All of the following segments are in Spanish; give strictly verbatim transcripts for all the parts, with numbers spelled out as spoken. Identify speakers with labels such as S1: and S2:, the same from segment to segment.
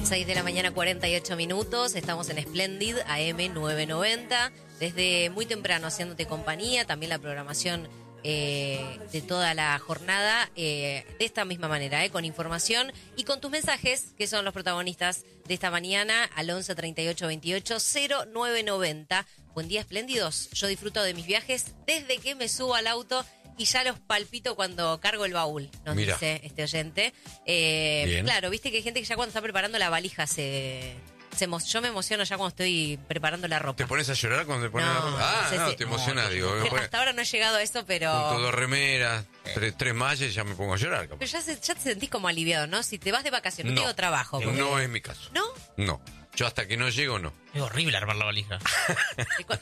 S1: seis de la mañana, cuarenta y ocho minutos. Estamos en Splendid A M novecientos noventa. Desde muy temprano haciéndote compañía. También la programación eh, de toda la jornada. Eh, de esta misma manera, eh, con información y con tus mensajes, que son los protagonistas de esta mañana, al once treinta y ocho veintiocho cero nueve noventa. Buen día, espléndidos. Yo disfruto de mis viajes desde que me subo al auto y ya los palpito cuando cargo el baúl, nos
S2: Mira.
S1: dice este oyente. Eh,
S2: Bien.
S1: claro, viste que hay gente que ya cuando está preparando la valija se... se emo- yo me emociono ya cuando estoy preparando la ropa.
S2: ¿Te pones a llorar cuando te pones
S1: No,
S2: la ropa? Ah,
S1: no sé
S2: no,
S1: si-
S2: te emocionas, digo. Me
S1: Pero
S2: pone-
S1: hasta ahora no he llegado a eso, pero...
S2: Junto dos remeras, tres, tres mallas y ya me pongo a llorar. capaz.
S1: Pero ya, se- ya te sentís como aliviado, ¿no? Si te vas de vacaciones, no,
S2: No.
S1: digo trabajo. porque-
S2: No es mi caso.
S1: ¿No?
S2: No. Yo hasta que no llego, no.
S3: Es horrible armar la valija.
S1: ¿De cu-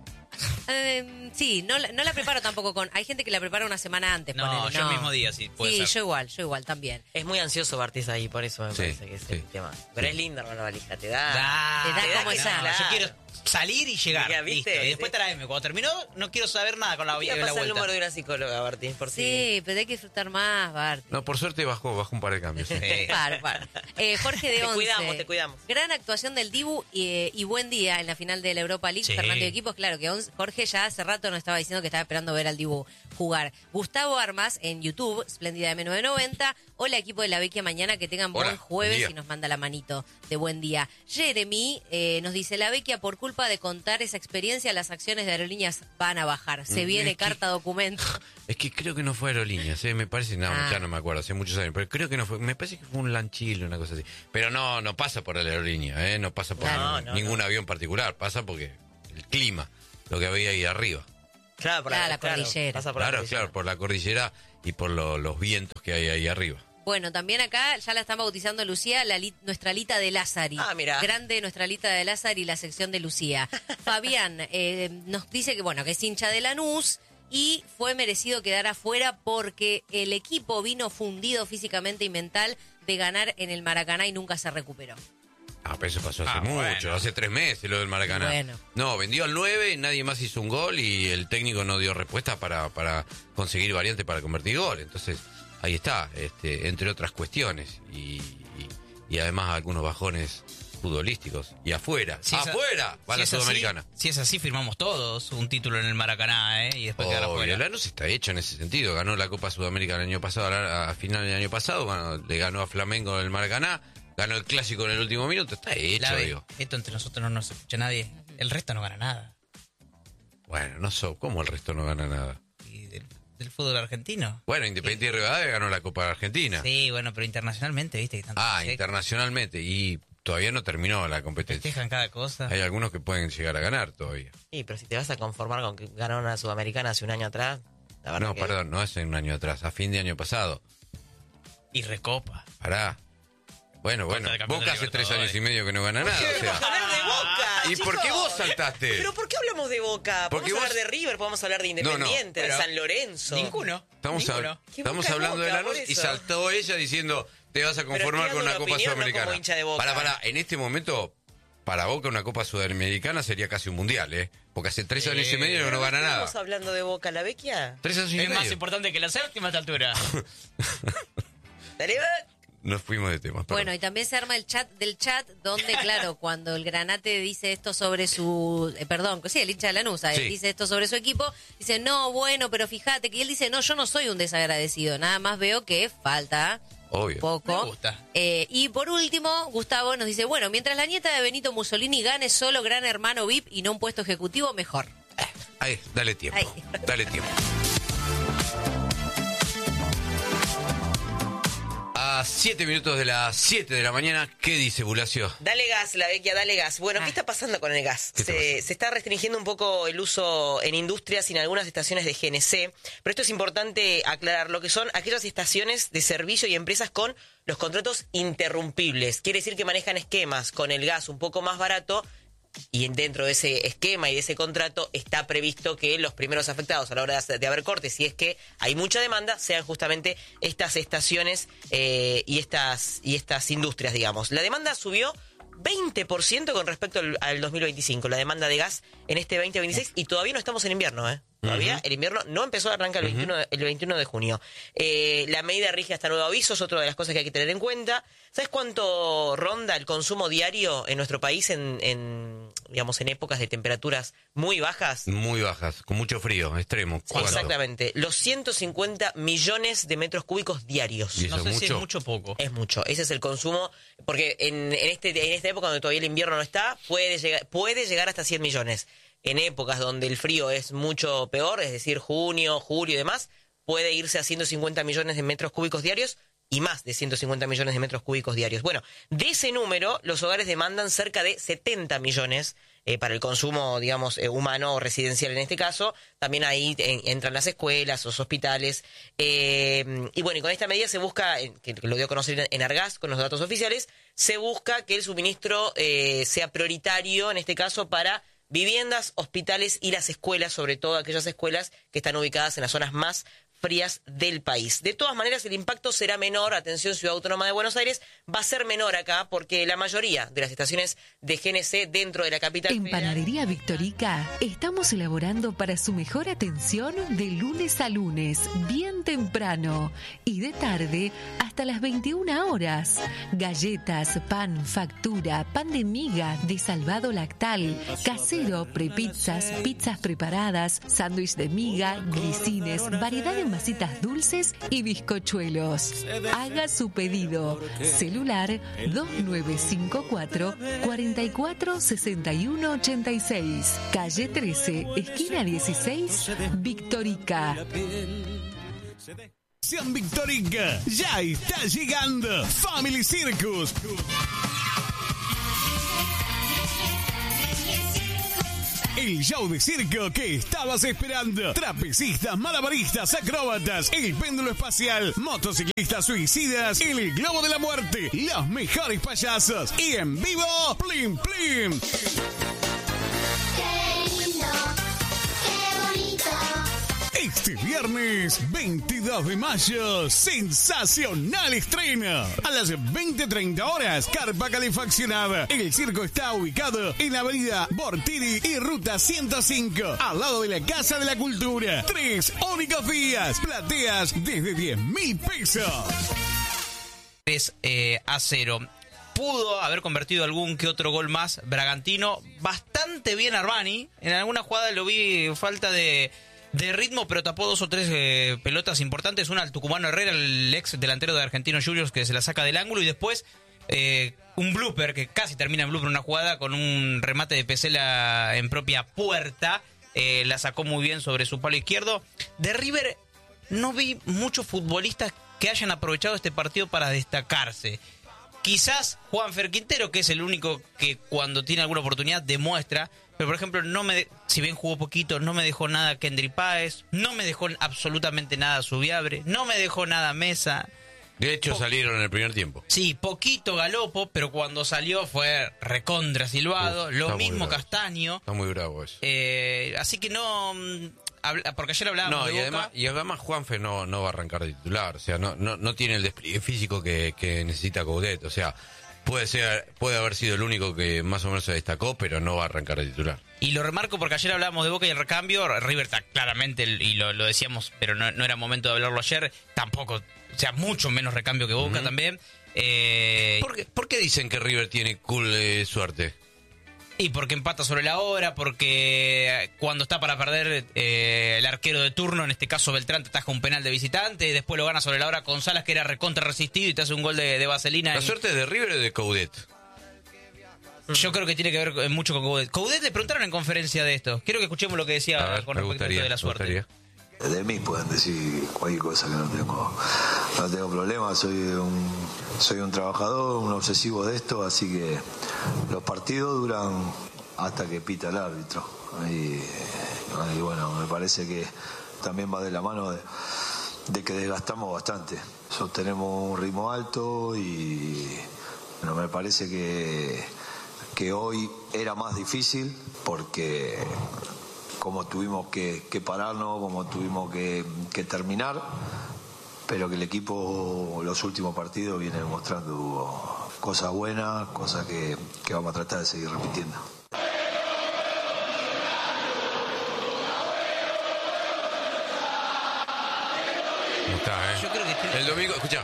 S1: Eh, sí, no, la- no la preparo tampoco con... Hay gente que la prepara una semana antes.
S3: No,
S1: ponele,
S3: yo el mismo día, sí, puede
S1: Sí,
S3: ser.
S1: yo igual, yo igual también.
S4: Es muy ansioso Bartiz ahí, por eso me
S2: Sí,
S4: parece que es
S2: sí.
S4: el tema. Pero
S2: Sí.
S4: es linda armar la valija, te da.
S3: Da,
S1: Te da como
S3: que
S1: esa-
S3: no,
S4: claro.
S3: Yo quiero salir y llegar.
S4: Ya, ¿viste?
S3: Listo. Y después traerme. Cuando terminó, no quiero saber nada con la,
S4: Voy a
S3: la
S4: pasar el
S3: vuelta.
S4: número de una psicóloga, Bartiz, por si.
S1: Sí, pero hay que disfrutar más, Bart.
S2: No, por suerte bajó, bajó un par de cambios. sí.
S3: Sí.
S1: Par, par. Eh, Jorge de
S4: Te
S1: Once.
S4: cuidamos, te cuidamos.
S1: Gran actuación del Dibu y, y buen día en la final de la Europa League.
S3: Sí.
S1: Fernando y equipos, claro que Once- Jorge ya hace rato nos estaba diciendo que estaba esperando ver al Dibu jugar. Gustavo Armas en YouTube, Splendida M novecientos noventa. Hola equipo de la Vecchia mañana, que tengan
S2: Hola,
S1: buen jueves
S2: buen día.
S1: y nos manda la manito de buen día. Jeremy eh, nos dice, la Vecchia, por culpa de contar esa experiencia, las acciones de aerolíneas van a bajar. Se
S2: Mm,
S1: viene
S2: es que-
S1: carta documento.
S2: Es que creo que no fue aerolíneas, ¿eh? Me parece, no,
S1: Ah.
S2: ya no me acuerdo, hace muchos años, pero creo que no fue, me parece que fue un lanchilo, una cosa así. Pero no, no pasa por la aerolínea, ¿eh? No pasa por
S1: Claro.
S2: ningún,
S4: No, no,
S2: ningún
S4: no.
S2: avión particular, pasa porque el clima, lo que había ahí arriba.
S4: Claro, por
S1: Claro, la cordillera.
S4: pasa por la
S2: Claro,
S4: cordillera.
S2: claro, por la cordillera y por lo- los vientos que hay ahí arriba.
S1: Bueno, también acá ya la están bautizando Lucía, la li- nuestra Lita de Lázari.
S4: Ah, mira.
S1: Grande nuestra Lita de Lázari, la sección de Lucía. Fabián eh, nos dice que, bueno, que es hincha de Lanús y fue merecido quedar afuera porque el equipo vino fundido físicamente y mental de ganar en el Maracaná y nunca se recuperó.
S2: Ah, pero eso pasó hace
S3: Ah,
S2: mucho,
S3: bueno.
S2: hace tres meses lo del Maracaná.
S1: Bueno.
S2: No, vendió al nueve, nadie más hizo un gol y el técnico no dio respuesta para, para conseguir variante para convertir gol. Entonces, ahí está, este, entre otras cuestiones. Y, y, y además algunos bajones futbolísticos. Y afuera,
S3: Si es a-
S2: afuera, va
S3: si
S2: la
S3: es así-
S2: Sudamericana.
S3: Si es así, firmamos todos un título en el Maracaná, ¿eh? Y después quedar
S2: Obvio,
S3: afuera.
S2: Lanús está hecho en ese sentido. Ganó la Copa Sudamericana el año pasado, a, la- a final del año pasado, ganó- le ganó a Flamengo en el Maracaná, ganó el Clásico en el último minuto, está hecho,
S3: La ve,
S2: digo.
S3: esto entre nosotros no nos escucha nadie. El resto no gana nada.
S2: Bueno, no so, ¿cómo el resto no gana nada?
S3: Y del, del fútbol argentino.
S2: Bueno, Independiente de Rivadavia ganó la Copa de Argentina.
S3: Sí, bueno, pero internacionalmente, ¿viste? Que tanto
S2: Ah,
S3: se
S2: internacionalmente. Y todavía no terminó la competencia.
S3: festejan cada cosa.
S2: Hay algunos que pueden llegar a ganar todavía.
S4: Sí, pero si te vas a conformar con que ganaron una Sudamericana hace un año atrás, la verdad
S2: No,
S4: que...
S2: perdón, no hace un año atrás, a fin de año pasado.
S3: Y recopa.
S2: Pará. Bueno, bueno,
S3: de campeón
S2: Boca
S3: de
S2: hace tres
S3: Libertadores.
S2: años y medio que no gana nada. O sea.
S4: Vamos a hablar de Boca,
S2: ¿Y por qué
S4: chicos?
S2: vos saltaste?
S4: ¿Pero por qué hablamos de Boca?
S2: Porque
S4: Podemos
S2: vos-
S4: hablar de River, podemos hablar de Independiente,
S2: No, no,
S4: de
S3: pero-
S4: San Lorenzo.
S3: Ninguno.
S2: Estamos, a-
S3: ninguno.
S4: ¿Qué
S2: estamos
S4: Boca es
S2: hablando de
S4: Boca,
S2: Lanús
S4: por
S2: y
S4: eso?
S2: saltó ella diciendo te vas a conformar
S4: estoy
S2: con una
S4: dando
S2: Copa
S4: una opinión, no
S2: Sudamericana.
S4: como hincha de Boca.
S2: Para, para, en este momento, para Boca una Copa Sudamericana sería casi un mundial, ¿eh? Porque hace tres
S3: Sí.
S2: años y medio que no gana nada.
S4: ¿Estamos hablando de Boca, la Vecchia?
S2: Tres años y
S3: Es más
S2: medio.
S3: importante que la séptima a esta altura.
S4: Dale, va.
S2: Nos fuimos de tema. perdón.
S1: Bueno, y también se arma el chat del chat, donde, claro, cuando el Granate dice esto sobre su... eh, perdón, sí, el hincha de Lanús eh,
S2: Sí.
S1: dice esto sobre su equipo, dice, no, bueno, pero fíjate, que él dice, no, yo no soy un desagradecido, nada más veo que falta
S2: Obvio.
S1: poco.
S3: Me gusta.
S1: Eh, y por último, Gustavo nos dice, bueno, mientras la nieta de Benito Mussolini gane solo Gran Hermano V I P y no un puesto ejecutivo, mejor.
S2: Ahí, dale tiempo.
S1: Ahí.
S2: Dale tiempo. A siete minutos de las siete de la mañana, ¿qué dice Bulacio?
S4: Dale gas, la Vecchia, dale gas. Bueno,
S1: Ah.
S4: ¿qué está pasando con el gas?
S2: ¿Qué está
S4: Se,
S2: pasando?
S4: se está restringiendo un poco el uso en industrias y en algunas estaciones de G N C, pero esto es importante aclarar, lo que son aquellas estaciones de servicio y empresas con los contratos interrumpibles. Quiere decir que manejan esquemas con el gas un poco más barato y en- dentro de ese esquema y de ese contrato está previsto que los primeros afectados a la hora de, hacer- de haber cortes, si es que hay mucha demanda, sean justamente estas estaciones eh, y estas y estas industrias, digamos. La demanda subió veinte por ciento con respecto al, al dos mil veinticinco, la demanda de gas en este veinte veintiséis, y todavía no estamos en invierno, ¿eh? Todavía
S2: Uh-huh.
S4: el invierno no empezó a arrancar el,
S2: Uh-huh.
S4: veintiuno, el veintiuno de junio. Eh, la medida rige hasta nuevo aviso, es otra de las cosas que hay que tener en cuenta. ¿Sabes cuánto ronda el consumo diario en nuestro país en, en digamos, en épocas de temperaturas muy bajas?
S2: Muy bajas, con mucho frío, extremo. ¿Cuánto?
S4: Exactamente, los ciento cincuenta millones de metros cúbicos diarios.
S2: ¿Y eso
S3: No sé
S2: es
S3: si es
S2: mucho?
S3: mucho o poco.
S4: Es mucho, ese es el consumo, porque en, en, este, en esta época donde todavía el invierno no está, puede llegar, puede llegar hasta cien millones. En épocas donde el frío es mucho peor, es decir, junio, julio y demás, puede irse a ciento cincuenta millones de metros cúbicos diarios y más de ciento cincuenta millones de metros cúbicos diarios. Bueno, de ese número, los hogares demandan cerca de setenta millones eh, para el consumo, digamos, eh, humano o residencial en este caso. También ahí en, entran las escuelas, los hospitales. Eh, y bueno, y con esta medida se busca, eh, que lo dio a conocer en Argas con los datos oficiales, se busca que el suministro eh, sea prioritario, en este caso, para viviendas, hospitales y las escuelas, sobre todo aquellas escuelas que están ubicadas en las zonas más frías del país. De todas maneras, el impacto será menor, atención, Ciudad Autónoma de Buenos Aires, va a ser menor acá porque la mayoría de las estaciones de G N C dentro de la capital
S5: En
S4: federal...
S5: Panadería Victorica estamos elaborando para su mejor atención de lunes a lunes, bien temprano, y de tarde hasta las veintiuna horas. Galletas, pan, factura, pan de miga, de salvado lactal, casero, prepizzas, pizzas preparadas, sándwich de miga, grisines, variedad de masitas dulces y bizcochuelos. Haga su pedido. Celular dos nueve cinco cuatro, cuatro cuatro seis uno ocho seis. Calle trece, esquina dieciséis, Victorica.
S6: Sean Victorica, ya está llegando Family Circus. El show de circo que estabas esperando. Trapecistas, malabaristas, acróbatas, el péndulo espacial, motociclistas suicidas, el globo de la muerte, los mejores payasos y en vivo, Plim Plim.
S7: Qué lindo, qué bonito.
S6: Este viernes veintidós de mayo, sensacional estreno. A las veinte treinta horas, carpa calefaccionada. El circo está ubicado en la avenida Bortini y ruta ciento cinco, al lado de la Casa de la Cultura. Tres únicos días, plateas desde diez mil pesos.
S3: tres eh, a cero. Pudo haber convertido algún que otro gol más Bragantino. Bastante bien Armani. En alguna jugada lo vi falta de... de ritmo, pero tapó dos o tres eh, pelotas importantes. Una al tucumano Herrera, el ex delantero de Argentinos Juniors, que se la saca del ángulo. Y después eh, un blooper, que casi termina en blooper, una jugada con un remate de Pesela en propia puerta. Eh, la sacó muy bien sobre su palo izquierdo. De River no vi muchos futbolistas que hayan aprovechado este partido para destacarse. Quizás Juanfer Quintero, que es el único que cuando tiene alguna oportunidad demuestra. Pero, por ejemplo, no me, si bien jugó poquito, no me dejó nada Kendry Páez, no me dejó absolutamente nada Subiabre, no me dejó nada Mesa.
S2: De hecho,
S3: Po-
S2: salieron en el primer tiempo.
S3: Sí, poquito Galopo, pero cuando salió fue recontra silbado.
S2: Uf,
S3: Lo
S2: está muy
S3: mismo
S2: bravo.
S3: Castaño.
S2: Está muy bravo eso.
S3: Eh, así que no... mm, habla- Porque ayer hablábamos
S2: No,
S3: de
S2: y
S3: Boca.
S2: además, y además Juanfe no, no va a arrancar de titular. O sea, no, no, no tiene el despliegue físico que, que necesita Coudet. O sea, puede ser, puede haber sido el único que más o menos se destacó, pero no va a arrancar de titular.
S3: Y lo remarco porque ayer hablábamos de Boca y el recambio. River está claramente, y lo, lo decíamos, pero no, no era momento de hablarlo ayer. Tampoco, o sea, mucho menos recambio que Boca
S2: Ujú.
S3: también. Eh,
S2: ¿Por qué, por qué dicen que River tiene cool eh, suerte?
S3: Y porque empata sobre la hora, porque cuando está para perder eh, el arquero de turno, en este caso Beltrán, te ataja un penal de visitante, y después lo gana sobre la hora con Salas, que era recontra resistido, y te hace un gol de, de vaselina.
S2: ¿La
S3: y-
S2: suerte es de River o de Coudet?
S3: Yo creo que tiene que ver mucho con Coudet. Coudet le preguntaron en conferencia de esto. Quiero que escuchemos lo que decía
S2: A ver,
S3: con
S2: me
S3: respecto a esto
S2: gustaría,
S3: de la
S2: me
S3: suerte.
S2: gustaría.
S8: De mí pueden decir cualquier cosa que no tengo, no tengo problema, soy un, soy un trabajador, un obsesivo de esto, así que los partidos duran hasta que pita el árbitro. Y, y bueno, me parece que también va de la mano de, de que desgastamos bastante. Sostenemos un ritmo alto y bueno, me parece que, que hoy era más difícil porque como tuvimos que, que pararnos, como tuvimos que, que terminar, pero que el equipo los últimos partidos viene mostrando cosas buenas, cosas que, que vamos a tratar de seguir repitiendo.
S2: El domingo, escucha.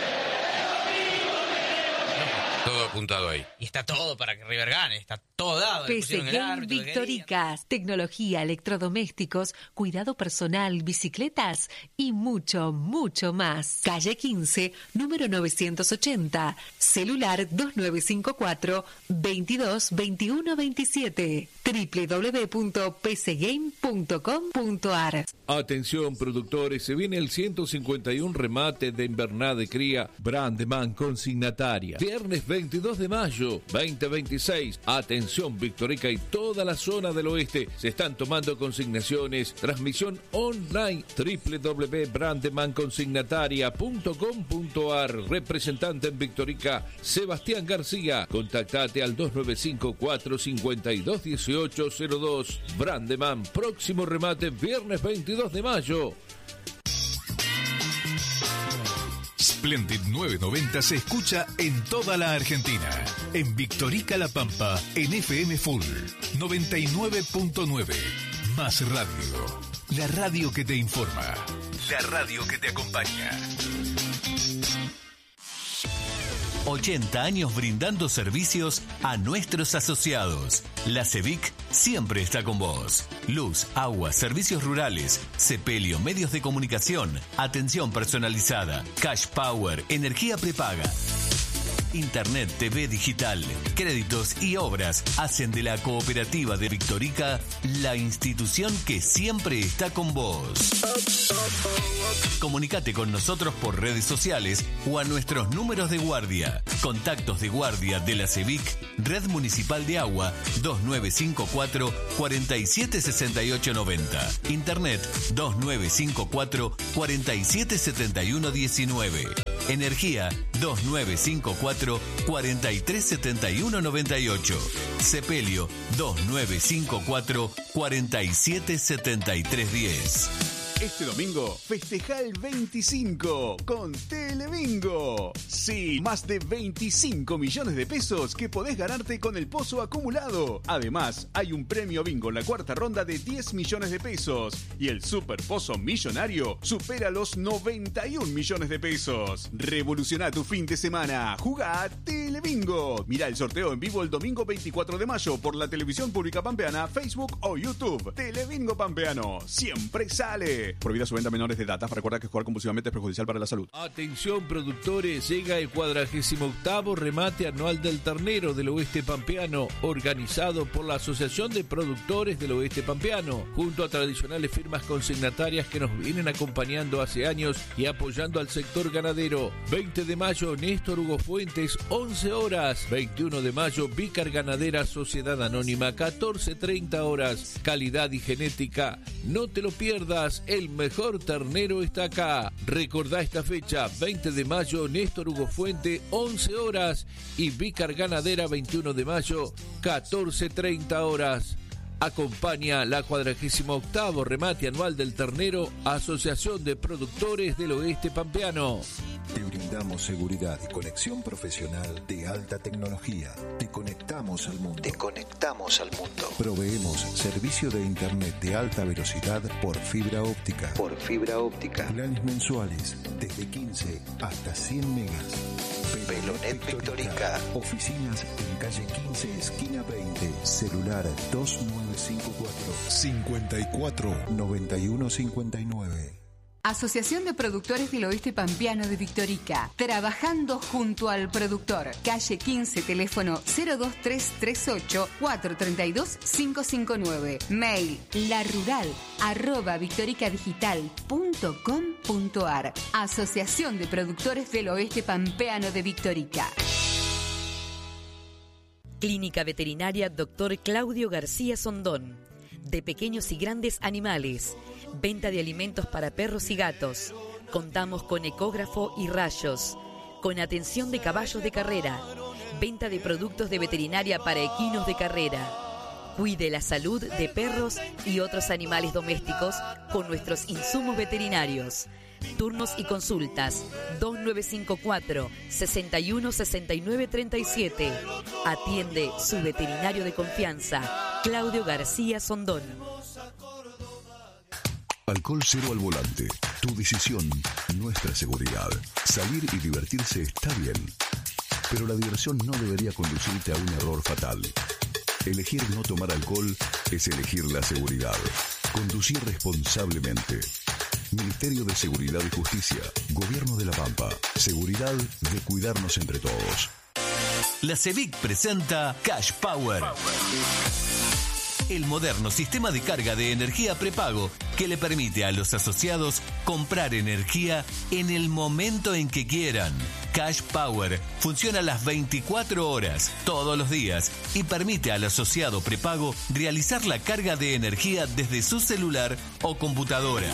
S2: Todo apuntado ahí.
S3: Y está todo para que River gane, está todo dado. Le
S5: P C
S3: pusieron el
S5: Game
S3: árbitro que
S5: Victoricas, tecnología, electrodomésticos, cuidado personal, bicicletas y mucho, mucho más. Calle quince, número novecientos ochenta, celular dos nueve cinco cuatro, veintidós veintiuno veintisiete, doble u doble u doble u punto p c game punto com punto a r.
S9: Atención productores, se viene el ciento cincuenta y uno remate de invernada de cría Brandeman consignataria. Viernes veintidós de mayo veinte veintiséis. Atención Victorica y toda la zona del oeste. Se están tomando consignaciones. Transmisión online doble u doble u doble u punto brandeman consignataria punto com punto a r. Representante en Victorica, Sebastián García. Contactate al dos nueve cinco cuatro cinco dos uno ocho cero dos. Brandeman, próximo remate viernes veintidós de mayo.
S6: Splendid novecientos noventa se escucha en toda la Argentina. En Victorica La Pampa, en F M Full noventa y nueve punto nueve. Más radio. La radio que te informa. La radio que te acompaña. ochenta años brindando servicios a nuestros asociados. La CEVIC siempre está con vos. Luz, agua, servicios rurales, sepelio, medios de comunicación, atención personalizada, cash power, energía prepaga. Internet, T V digital, créditos y obras hacen de la cooperativa de Victorica la institución que siempre está con vos. Comunicate con nosotros por redes sociales o a nuestros números de guardia. Contactos de guardia de la CEVIC, Red Municipal de Agua, dos nueve cinco cuatro, cuatro siete seis ocho nueve cero. Internet, dos nueve cinco cuatro, cuatro siete siete uno uno nueve. Energía, dos nueve cinco cuatro, cuatro tres siete uno nueve ocho. Sepelio, dos nueve cinco cuatro, cuatro siete siete tres uno cero. Este domingo festeja el veinticinco con Telebingo. Sí, más de veinticinco millones de pesos que podés ganarte con el pozo acumulado. Además, hay un premio bingo en la cuarta ronda de diez millones de pesos. Y el super pozo millonario supera los noventa y un millones de pesos. Revoluciona tu fin de semana. Jugá a Telebingo. Mirá el sorteo en vivo el domingo veinticuatro de mayo por la televisión pública pampeana, Facebook o YouTube. Telebingo Pampeano. Siempre sale. Prohibida su venta a menores de edad. Recuerda que jugar compulsivamente es perjudicial para la salud.
S9: Atención productores, llega el cuadragésimo octavo remate anual del ternero del oeste pampeano, organizado por la Asociación de Productores del Oeste Pampeano, junto a tradicionales firmas consignatarias que nos vienen acompañando hace años y apoyando al sector ganadero. veinte de mayo, Néstor Hugo Fuentes, once horas. veintiuno de mayo, Vícar Ganadera Sociedad Anónima, catorce treinta horas. Calidad y genética, no te lo pierdas. El mejor ternero está acá. Recordá esta fecha, veinte de mayo, Néstor Hugo Fuente, once horas. Y Vícar Ganadera, veintiuno de mayo, catorce treinta horas. Acompaña la cuadragésimo octavo remate anual del ternero, Asociación de Productores del Oeste Pampeano.
S10: Te brindamos seguridad y conexión profesional de alta tecnología. Te conectamos al mundo. Te conectamos al mundo. Proveemos servicio de internet de alta velocidad por fibra óptica. Por fibra óptica. Planes mensuales desde quince hasta cien megas. Pelonet Victorica. Oficinas en calle quince, esquina veinte. Celular dos nueve cinco cuatro, cinco cuatro, nueve uno cinco nueve.
S5: Asociación de Productores del Oeste Pampeano de Victorica. Trabajando junto al productor. Calle quince, teléfono cero dos tres tres ocho, cuatro tres dos, cinco cinco nueve. Mail larural arroba victoricadigital punto com punto a r. Asociación de Productores del Oeste Pampeano de Victorica.
S11: Clínica Veterinaria Doctor Claudio García Sondón. De pequeños y grandes animales. Venta de alimentos para perros y gatos. Contamos con ecógrafo y rayos. Con atención de caballos de carrera. Venta de productos de veterinaria para equinos de carrera. Cuide la salud de perros y otros animales domésticos con nuestros insumos veterinarios. Turnos y consultas dos nueve cinco cuatro, sesenta y uno sesenta y nueve treinta y siete. Atiende su veterinario de confianza, Claudio García Sondón.
S10: Alcohol cero al volante. Tu decisión, nuestra seguridad. Salir y divertirse está bien, pero la diversión no debería conducirte a un error fatal. Elegir no tomar alcohol es elegir la seguridad. Conducir responsablemente. Ministerio de Seguridad y Justicia. Gobierno de La Pampa. Seguridad de cuidarnos entre todos.
S12: La CEBIC presenta Cash Power. El moderno sistema de carga de energía prepago que le permite a los asociados comprar energía en el momento en que quieran. Cash Power funciona las veinticuatro horas, todos los días, y permite al asociado prepago realizar la carga de energía desde su celular o computadora.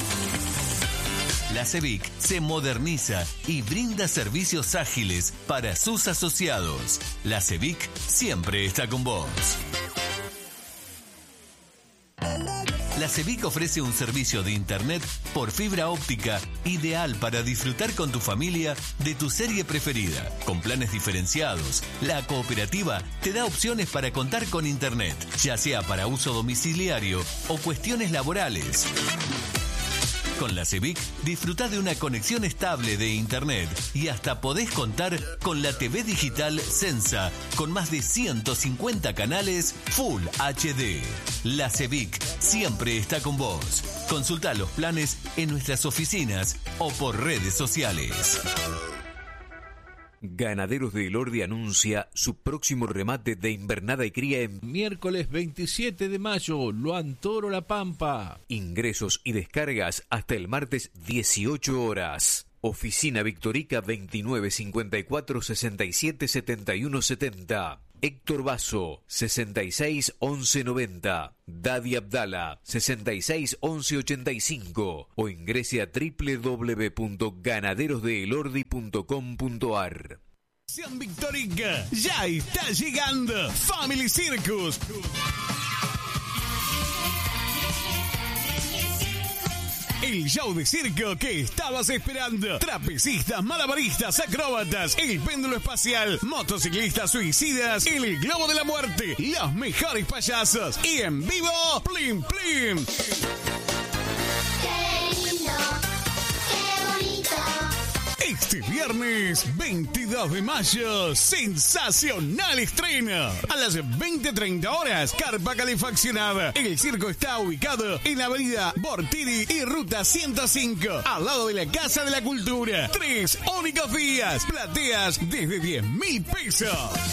S12: La CEBIC se moderniza y brinda servicios ágiles para sus asociados. La CEBIC siempre está con vos. La CEBIC ofrece un servicio de internet por fibra óptica ideal para disfrutar con tu familia de tu serie preferida. Con planes diferenciados, la cooperativa te da opciones para contar con internet, ya sea para uso domiciliario o cuestiones laborales. Con la CEBIC disfruta de una conexión estable de internet y hasta podés contar con la T V digital Sensa con más de ciento cincuenta canales Full H D. La CEBIC siempre está con vos. Consulta los planes en nuestras oficinas o por redes sociales.
S13: Ganaderos de Elordi anuncia su próximo remate de invernada y cría en
S9: miércoles veintisiete de mayo, Luan Toro La Pampa.
S13: Ingresos y descargas hasta el martes dieciocho horas. Oficina Victorica veintinueve cincuenta y cuatro sesenta y siete setenta y uno setenta. Héctor Basso, sesenta y seis once noventa. Dadi Abdala, sesenta y seis once ochenta y cinco. O ingrese a doble u doble u doble u punto ganaderos de elordi punto com punto a r.
S6: San Victorica, ya está llegando Family Circus. El show de circo que estabas esperando. Trapecistas, malabaristas, acróbatas, el péndulo espacial, motociclistas suicidas, el globo de la muerte, los mejores payasos y en vivo, Plim Plim.
S7: Qué lindo, qué bonito.
S6: Este viernes veintidós de mayo, sensacional estreno. A las veinte treinta horas, carpa calefaccionada. El circo está ubicado en la avenida Bortiri y ruta ciento cinco, al lado de la Casa de la Cultura. Tres únicos días, plateas desde diez mil pesos.